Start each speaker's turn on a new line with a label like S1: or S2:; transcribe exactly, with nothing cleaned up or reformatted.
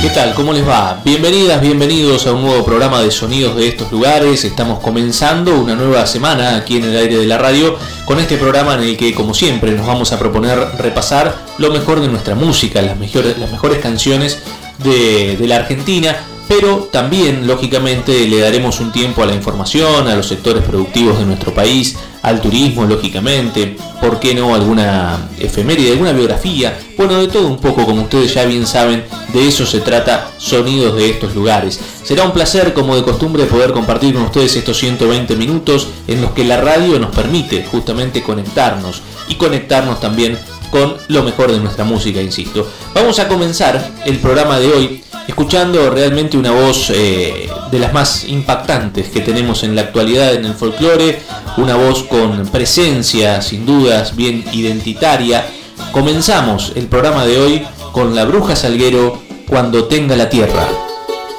S1: ¿Qué tal? ¿Cómo les va? Bienvenidas, bienvenidos a un nuevo programa de Sonidos de estos lugares. Estamos comenzando una nueva semana aquí en el aire de la radio con este programa en el que, como siempre, nos vamos a proponer repasar lo mejor de nuestra música, las mejores, las mejores canciones de, de la Argentina, pero también, lógicamente, le daremos un tiempo a la información, a los sectores productivos de nuestro país, al turismo, lógicamente, ¿por qué no alguna efeméride, alguna biografía? Bueno, de todo un poco, como ustedes ya bien saben, de eso se trata Sonidos de estos lugares. Será un placer, como de costumbre, poder compartir con ustedes estos ciento veinte minutos en los que la radio nos permite justamente conectarnos y conectarnos también con lo mejor de nuestra música, insisto. Vamos a comenzar el programa de hoy escuchando realmente una voz eh, de las más impactantes que tenemos en la actualidad en el folclore, una voz con presencia, sin dudas, bien identitaria. Comenzamos el programa de hoy con La Bruja Salguero, Cuando tenga la tierra.